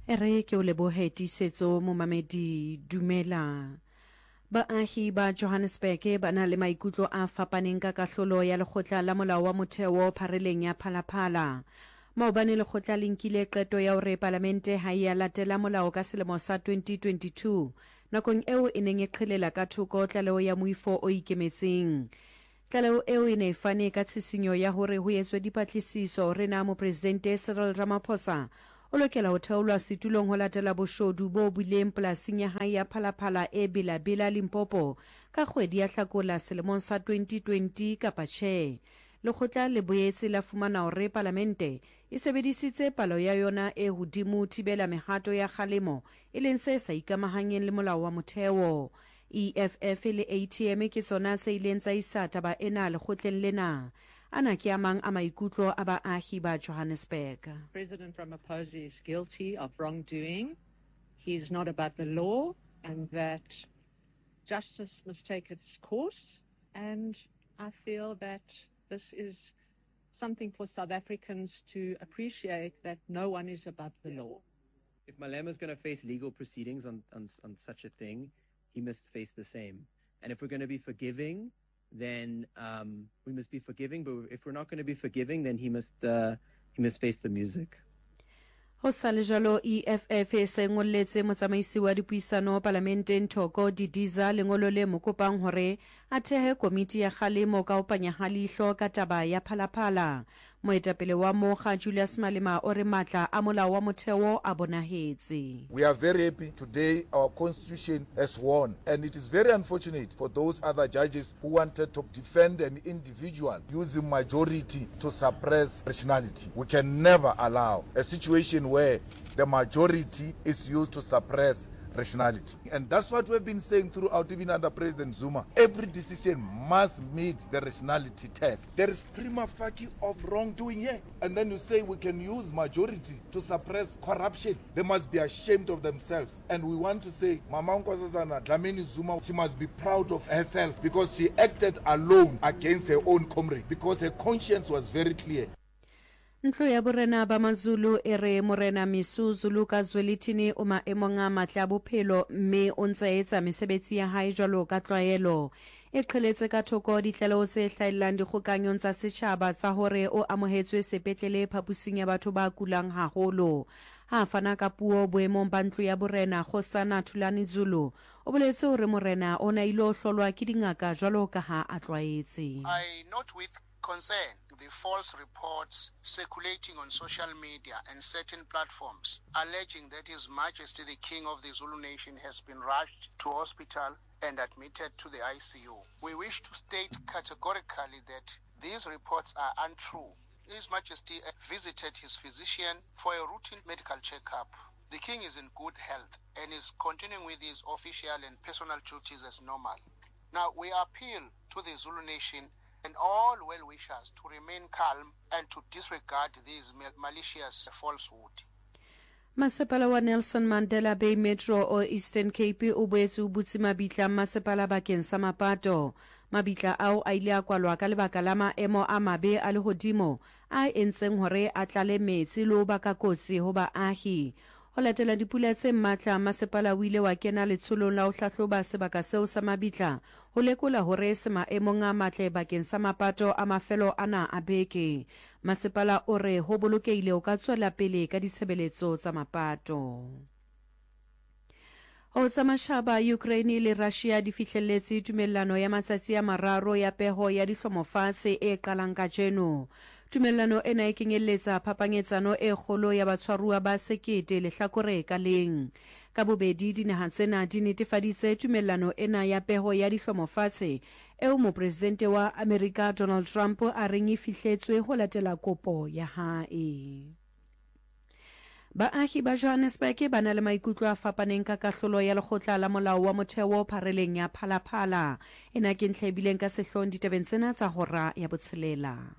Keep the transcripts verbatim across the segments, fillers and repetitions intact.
e re ke o lebohe tiisetso momamedi dumela. Baahi ba Johannesburg ba na le maikutlo a fapaneng ka kahlolo ya lekgotla la molao wa motheo phareleng ya Phalaphala. Maobane lekgotla le nkile qeto ya hore palamente ha ya latela molao ka selemo sa twenty twenty-two nakong eo e neng e qhelela ka thoko tlaleho ya moifo o ikemetseng. Tlaleho eo e ne e fane ka tshisinyo ya hore ho etswe dipatlisiso hore na mopresidente Cyril Ramaphosa o lokela ho theolwa setulong ho latela boshodu bo bileng polasing ya hae ya Phalaphala e Bela-Bela Limpopo ka kgwedi ya Hlakola selemong sa twenty twenty kapa tjhe. Lekgotla le boetse la fumana hore palamente e sebedisitse palo ya yona e hodimo thibela mehato ya kgalemo e leng se sa ikamahanyeng le molao wa motheo. E F F le A T M ke tsona tse ileng tsa isa taba ena lekgotleng lena. Ana ke amang a maikutlo a baahi ba Johannesburg. President Ramaphosa is guilty of wrongdoing. He is not above the law, and that justice must take its course. And I feel that this is something for South Africans to appreciate, that no one is above the law. If Malema is going to face legal proceedings on, on, on such a thing, he must face the same. And if we're going to be forgiving, then um, we must be forgiving. But if we're not going to be forgiving, then he must uh, he must face the music. Ho sa le jalo E F F e se ngolletse motsamaisi wa dipuisano parlamenteng Thoko Didiza lengolo le mokopang hore a thehe komiti ya kgalemo ka ho panya halihlo ka taba ya Phalaphala. Moetapele wa Moga Julius Malema o re matla a molao wa motheo a bonahetse. We are very happy today our constitution has won, and it is very unfortunate for those other judges who wanted to defend an individual using majority to suppress rationality. We can never allow a situation where the majority is used to suppress rationality. And that's what we've been saying throughout, even under President Zuma. Every decision must meet the rationality test. There is prima facie of wrongdoing here. And then you say we can use majority to suppress corruption. They must be ashamed of themselves. And we want to say, Mama Nkosazana Dlamini Zuma, she must be proud of herself because she acted alone against her own comrade, because her conscience was very clear. Ntlo ya borena ba Mazulu e re morena Misu Zulu ka Zwelithini o maemong a matle a bophelo mme o ntse etsa mesebetsi ya hae jwalo ka tlwaelo. E qheletse ka thoko ditlaleho tse hlahellang dikgokanyong tsa setjhaba tsa hore o amohetswe sepetlele phapusing ya batho ba kulang haholo. Ha fana ka puo boemong ba ntlo ya borena Khosana Thulani Zulu o boletse hore morena o na ile ho hlolwa ke dingaka jwalo ka ha a tlwaetse. I note with concern the false reports circulating on social media and certain platforms alleging that His Majesty the King of the Zulu Nation has been rushed to hospital and admitted to the I C U. We wish to state categorically that these reports are untrue. His Majesty visited his physician for a routine medical checkup. The King is in good health and is continuing with his official and personal duties as normal. Now we appeal to the Zulu Nation and all well-wishers to remain calm and to disregard these malicious falsehood. Masepala wa Nelson Mandela Bay Metro o Eastern Cape o boetse o butse mabitla masepala bakeng sa mapato. Mabitla ao a ile a kwalwa ka lebaka la maemo a mabe a lehodimo a entseng hore a tlale metsi le ho baka kotsi ho baahi. Ho latela dipula tse matla masepala o ile wa kena letsholong la ho hlahloba sebaka seo sa mabitla ho lekola hore se maemong a matle bakeng sa mapato a mafelo ana a beke. Masepala o re ho bolokehile o ka tswela pele ka ditshebeletso tsa mapato. Ho tsa mashaba Ukraine le Russia di fihlelletse tumellano ya matsatsi a mararo ya peho ya dihlomofatshe e qalang ka jeno. Tumellano ena e kenyeletsa phapanyetsano e kgolo ya batshwaruwa ba sekete le Hlakore ka leng. Ka bobedi dinaha tsena di netefaditse tumellano ena ya peho ya dihlomofatshe eo mopresidente wa America Donald Trump a reng e fihletswe ho latela kopo ya hae. Baahi ba Johannesburg ba na le maikutlo a fapaneng ka kahlolo ya lekgotla la molao wa motheo phareleng ya Phalaphala. Ena ke ntlha e bileng ka sehlong ditabeng tsena tsa hora ya botshelela.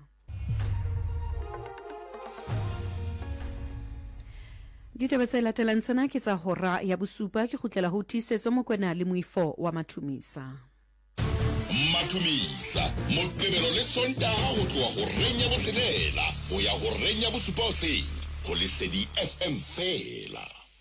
Ditaba tse latelang tsena ke tsa hora ya bosupa ke kgutlela ho tiisetso Mokwena le Moifo wa Mathomisa. Mathomisa Moqebelo le Sontaha ho tloha ho renya boselela ho ya ho renya bosupa hoseng ho Lesedi F M fela.